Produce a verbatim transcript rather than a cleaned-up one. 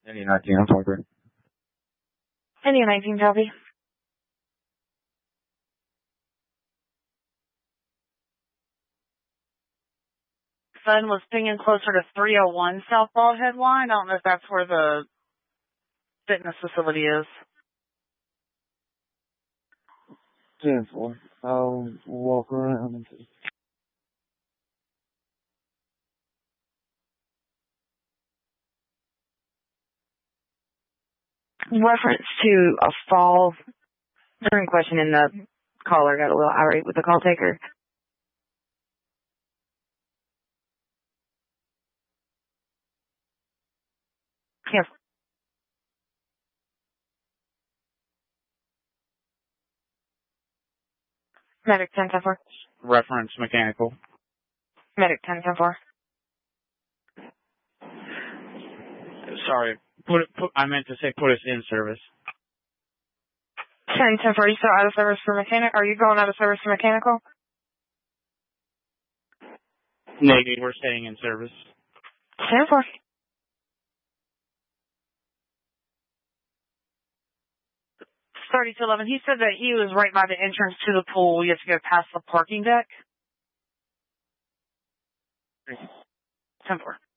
Indy nineteen, I'm talking. Indy nineteen, copy. Sun was pinging closer to three oh one South Bald Head Line. I don't know if that's where the fitness facility is. ten four. I'll walk around and see. Reference to a fall during question in the caller got a little irate with the call taker. Yes. Medic ten ten four. Reference mechanical. Medic ten ten four. Sorry, put it. Put, I meant to say put us in service. ten ten four. Are you still out of service for mechanic? Are you going out of service for mechanical? Navy, we're staying in service. ten four. thirty to eleven. He said that he was right by the entrance to the pool. You have to go past the parking deck. ten four.